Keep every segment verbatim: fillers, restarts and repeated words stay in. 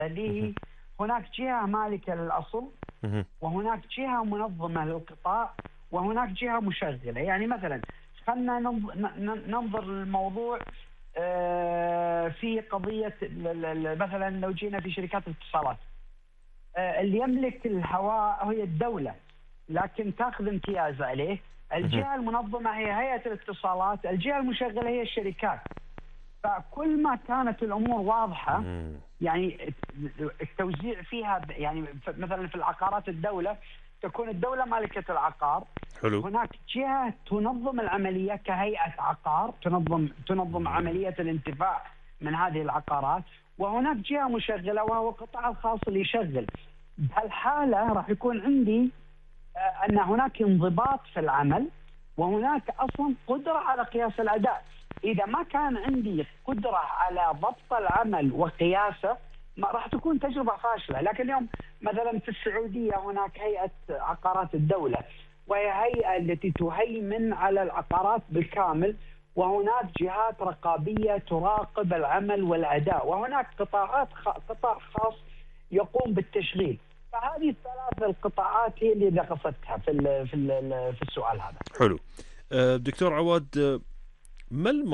اللي هي هناك جهة مالكة للأصل، وهناك جهة منظمة للقطاع، وهناك جهة مشغلة. يعني مثلا خلنا ننظر للموضوع في قضية مثلا لو جينا في شركات الاتصالات، اللي يملك الهواء هي الدولة لكن تاخذ امتياز عليه. الجهة المنظمة هي هيئة الاتصالات، الجهة المشغلة هي الشركات. فكل ما كانت الأمور واضحة يعني التوزيع فيها، يعني مثلا في العقارات الدولة تكون الدولة مالكة العقار. حلو. هناك جهة تنظم العملية كهيئة عقار، تنظم تنظم عملية الانتفاع من هذه العقارات، وهناك جهة مشغلة وهو القطاع الخاص اللي يشغل. بهالحالة راح يكون عندي أن هناك انضباط في العمل، وهناك أصلا قدرة على قياس الأداء. إذا ما كان عندي قدرة على ضبط العمل وقياسه ما راح تكون تجربة فاشلة. لكن اليوم مثلا في السعودية هناك هيئة عقارات الدولة، وهي هيئة التي تهيمن على العقارات بالكامل، وهناك جهات رقابية تراقب العمل والأداء، وهناك قطاعات قطاع خاص يقوم بالتشغيل. فهذه الثلاث القطاعات هي اللي قصدتها في ال في ال في السؤال هذا. حلو. دكتور عواد، ما الم...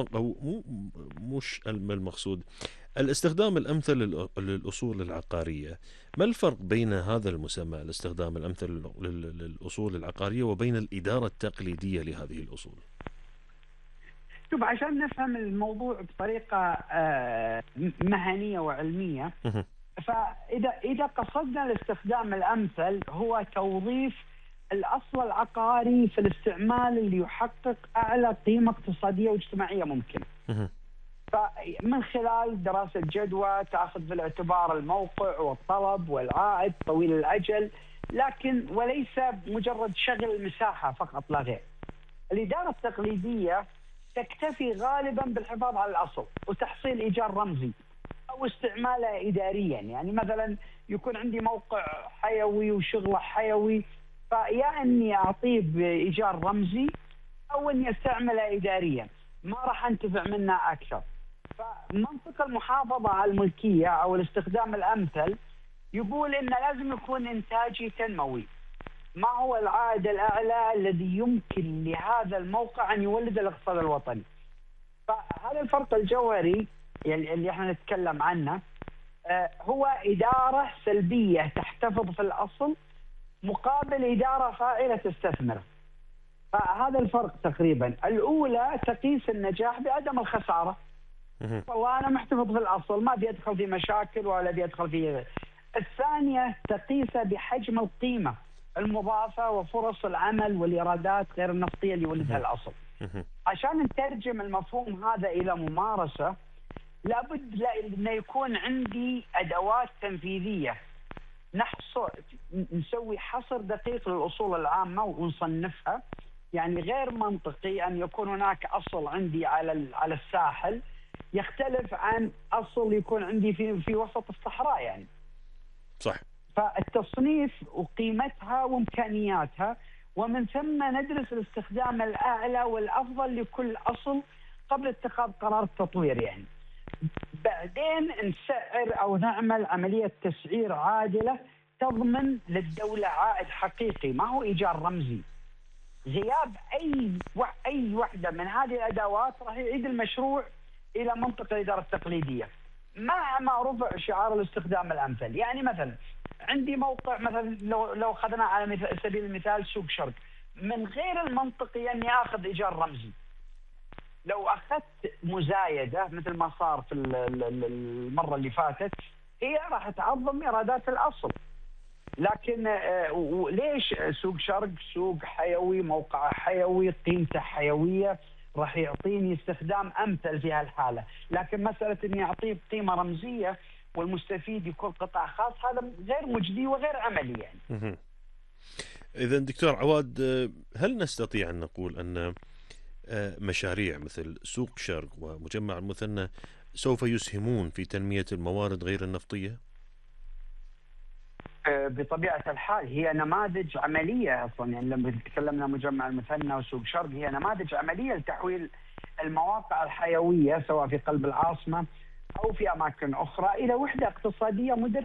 مش المقصود الاستخدام الأمثل للأصول العقارية؟ ما الفرق بين هذا المسمى الاستخدام الأمثل للأصول العقارية وبين الإدارة التقليدية لهذه الأصول؟ شوف، عشان نفهم الموضوع بطريقة مهنية وعلمية، فإذا إذا قصدنا الاستخدام الأمثل هو توظيف الأصل العقاري في الاستعمال اللي يحقق أعلى قيمة اقتصادية واجتماعية ممكن. فمن خلال دراسة جدوى تأخذ في الاعتبار الموقع والطلب والعائد طويل الأجل، لكن وليس مجرد شغل المساحة فقط لا غير. الإدارة التقليدية تكتفي غالبا بالحفاظ على الأصل وتحصيل إيجار رمزي أو استعماله إداريا. يعني مثلا يكون عندي موقع حيوي وشغله حيوي، فيا أني أعطيه بإيجار رمزي أو أني أستعمله إداريا، ما راح أنتفع منه أكثر. فمنطق المحافظة على الملكية أو الاستخدام الأمثل يقول إن لازم يكون إنتاجي تنموي. ما هو العائد الأعلى الذي يمكن لهذا الموقع أن يولد الاقتصاد الوطني؟ فهذا الفرق الجوهري اللي احنا نتكلم عنه. هو إدارة سلبية تحتفظ في الأصل مقابل إدارة فاعلة تستثمر. فهذا الفرق تقريبا. الأولى تقيس النجاح بعدم الخسارة. والله أنا محتفظ في الأصل ما بيدخل في مشاكل ولا بيدخل في. الثانية تقيسه بحجم القيمة المضافة وفرص العمل والإيرادات غير النفطية اللي يولدها الأصل. عشان نترجم المفهوم هذا إلى ممارسة لابد أن يكون عندي أدوات تنفيذية نحصر نسوي حصر دقيق للأصول العامة ونصنفها. يعني غير منطقي أن يكون هناك أصل عندي على على الساحل يختلف عن أصل يكون عندي في في وسط الصحراء. يعني صح. فالتصنيف وقيمتها وإمكانياتها، ومن ثم ندرس الاستخدام الأعلى والأفضل لكل أصل قبل اتخاذ قرار التطوير. يعني بعدين نسعر أو نعمل عملية تسعير عادلة تضمن للدولة عائد حقيقي ما هو إيجار رمزي. غياب أي أي واحدة من هذه الأدوات راح يعيد المشروع إلى منطقة الإدارة التقليدية مهما رفع شعار الاستخدام الأمثل. يعني مثلا عندي موقع مثلا لو لو أخذنا على سبيل المثال سوق شرق، من غير المنطقي أني آخذ إيجار رمزي. لو أخذت مزايدة مثل ما صار في المرة اللي فاتت هي راح تعظم إيرادات الأصل. لكن ليش سوق شرق سوق حيوي، موقع حيوي، قيمته حيوية، راح يعطيني استخدام أمثل في هالحالة. لكن مسألة إني أعطيه قيمة رمزية والمستفيد يكون قطاع خاص هذا غير مجدي وغير عملي. يعني إذا دكتور عواد، هل نستطيع أن نقول أن مشاريع مثل سوق شرق ومجمع المثنى سوف يسهمون في تنمية الموارد غير النفطية؟ بطبيعة الحال هي نماذج عملية أصلا. يعني لما تكلمنا مجمع المثنى وسوق شرق هي نماذج عملية لتحويل المواقع الحيوية سواء في قلب العاصمة أو في أماكن أخرى إلى وحدة اقتصادية مدرسة.